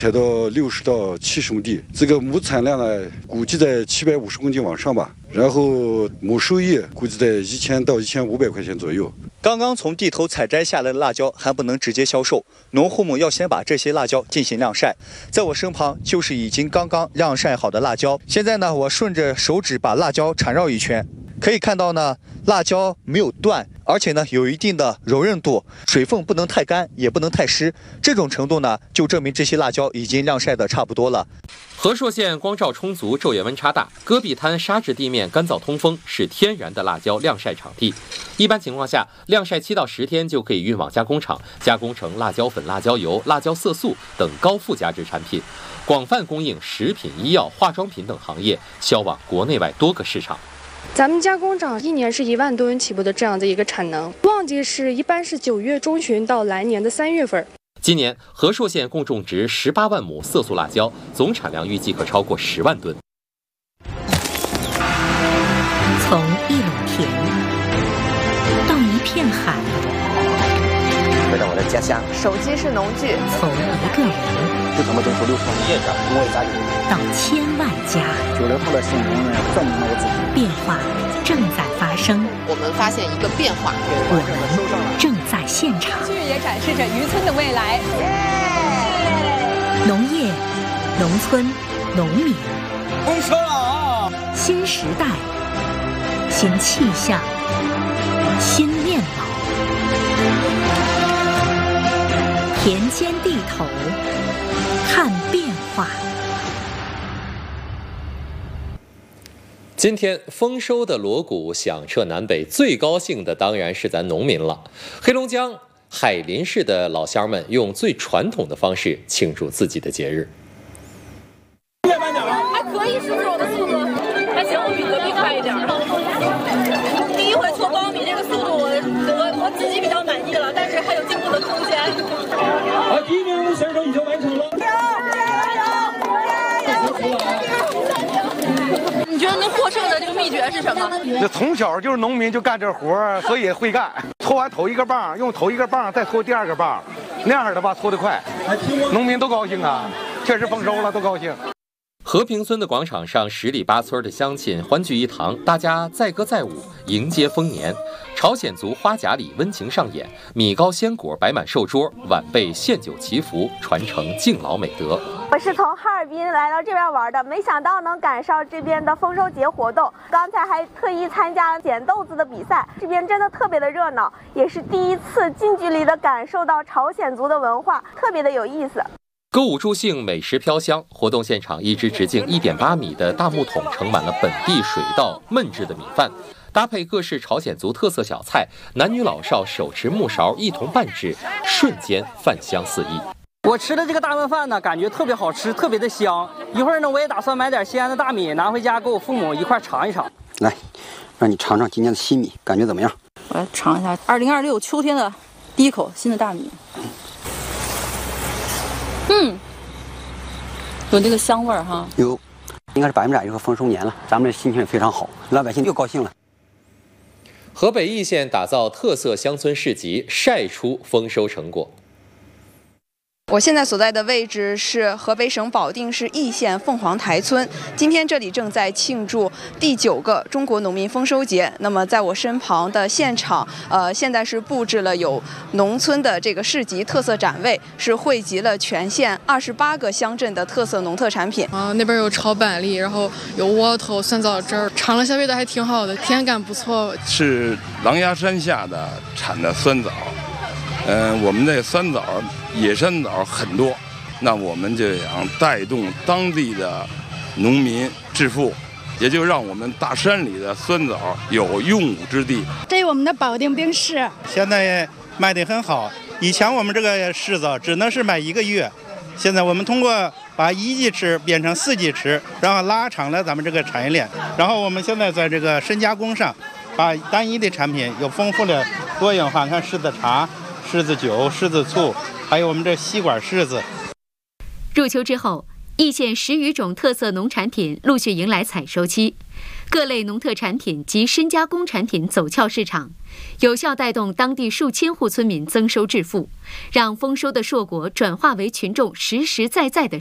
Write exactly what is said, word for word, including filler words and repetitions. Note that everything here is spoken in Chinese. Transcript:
采到六十到七十亩地，这个亩产量呢，估计在七百五十公斤往上吧。然后亩收益估计在一千到一千五百块钱左右。 刚刚从地头采摘下来的辣椒还不能直接销售，农户们要先把这些辣椒进行晾晒。在我身旁就是已经刚刚晾晒好的辣椒。现在呢，我顺着手指把辣椒缠绕一圈，可以看到呢，辣椒没有断，而且呢有一定的柔韧度，水分不能太干，也不能太湿。这种程度呢，就证明这些辣椒已经晾晒的差不多了。 和硕县光照充足，昼夜温差大，戈壁滩沙质地面干燥通风，是天然的辣椒晾晒场地。一般情况下，晾晒七到十天就可以运往加工厂，加工成辣椒粉、辣椒油、辣椒色素等高附加值产品，广泛供应食品、医药、化妆品等行业，销往国内外多个市场。 咱们加工厂一年是一万吨起步的这样的一个产能，旺季是一般是九月中旬到来年的三月份。 今年和硕县共种植十八万亩色素辣椒，总产量预计可超过十万吨。 从一垄田到一片海， 回到我的家乡， 手机是农具， 从一个人就他妈都说六创业者，我也咋地？ 到千万家， 九零后的新农人证明了我自己。 变化正在发生， 我们发现一个变化， 我们正在现场。 这也展示着渔村的未来。 农业、农村、农民， 丰收了啊！ 新时代，新气象，新面貌。田间地头，看变化。 今天丰收的锣鼓响彻南北，最高兴的当然是咱农民了。黑龙江海林市的老乡们用最传统的方式庆祝自己的节日。 还可以，是不是我的速度？还行，我比隔壁快一点。第一回搓苞米这个速度，我我我自己比较满意了，但是还有进步的空间。 好，第一名的选手已经完成了。 你觉得能获胜的这个秘诀是什么？ 那从小就是农民，就干这活，所以会干。搓完头一个棒，用头一个棒再搓第二个棒，那样的吧搓得快，农民都高兴啊，确实丰收了，都高兴。 和平村的广场上，十里八村的乡亲欢聚一堂，大家载歌载舞，迎接丰年。朝鲜族花甲里温情上演，米糕鲜果摆满寿桌，晚辈献酒祈福，传承敬老美德。 我是从哈尔滨来到这边玩的，没想到能赶上这边的丰收节活动。刚才还特意参加了捡豆子的比赛，这边真的特别的热闹，也是第一次近距离的感受到朝鲜族的文化，特别的有意思。 歌舞助兴，美食飘香。活动现场，一只直径一点八米的大木桶盛满了本地水稻焖制的米饭，搭配各式朝鲜族特色小菜，男女老少手持木勺一同拌制，瞬间饭香四溢。 我吃的这个大焖饭呢，感觉特别好吃，特别的香。一会儿呢，我也打算买点西安的大米拿回家，给我父母一块尝一尝。 来，让你尝尝今年的新米，感觉怎么样？ 我来尝一下二零二六秋天的第一口新的大米。嗯，有这个香味儿哈。 有，应该是百分之百就和丰收年了，咱们这心情也非常好，老百姓又高兴了。 河北易县打造特色乡村市集，晒出丰收成果。 我现在所在的位置是河北省保定市易县凤凰台村，今天这里正在庆祝第九个中国农民丰收节。那么在我身旁的现场，呃，现在是布置了有农村的这个市集特色展位，是汇集了全县二十八个乡镇的特色农特产品。 啊，那边有炒板栗，然后有窝头、酸枣汁儿，尝了下味道还挺好的，甜感不错。 是狼牙山下的产的酸枣。嗯、呃，我们这酸枣、野山枣很多，那我们就想带动当地的农民致富，也就让我们大山里的酸枣有用武之地。 对我们的保定冰柿， 现在卖得很好。以前我们这个柿子只能是卖一个月，现在我们通过把一季吃变成四季吃，然后拉长了咱们这个产业链。然后我们现在在这个深加工上，把单一的产品有丰富的多样化，看柿子茶、柿子酒、柿子醋，还有我们这吸管柿子。 入秋之后， 易县十余种特色农产品陆续迎来采收期，各类农特产品及深加工产品走俏市场，有效带动当地数千户村民增收致富，让丰收的硕果转化为群众实实在在的